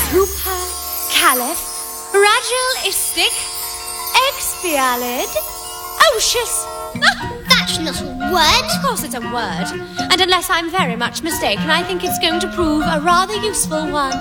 Supercalifragilistic expialid ocious. That's not a word. Of course it's a word. And unless I'm very much mistaken, I think it's going to prove a rather useful one.